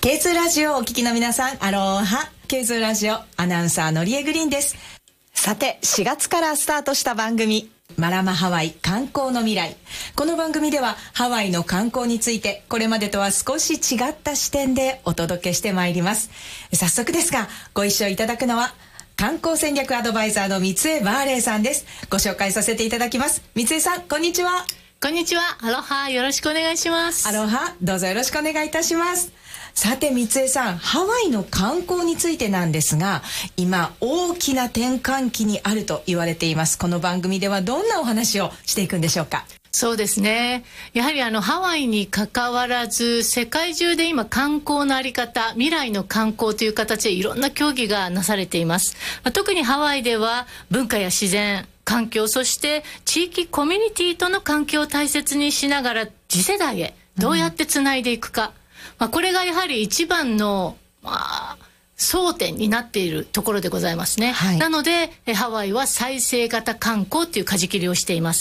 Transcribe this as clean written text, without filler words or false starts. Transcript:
K2 ラジオをお聞きの皆さん、アローハ。K2 ラジオアナウンサーのりえグリーンです。さて、4月からスタートした番組、マラマハワイ観光の未来。この番組ではハワイの観光について、これまでとは少し違った視点でお届けしてまいります。早速ですが、ご一緒いただくのは観光戦略アドバイザーの三江バーレーさんです。ご紹介させていただきます。三江さん、こんにちは。 こんにちは。アロハ、よろしくお願いします。 アロハ、どうぞよろしくお願いいたします。さて三江さん、ハワイの観光についてなんですが、今大きな転換期にあると言われています。この番組ではどんなお話をしていくんでしょうか？ そうですね。やはりハワイに関わらず、世界中で今観光のあり方、未来の観光という形でいろんな協議がなされています。特にハワイでは文化や自然、環境、そして地域コミュニティとの関係を大切にしながら次世代へどうやってつないでいくか、これがやはり一番の、争点になっているところでございますね。はい、なのでハワイは再生型観光という舵切りをしています。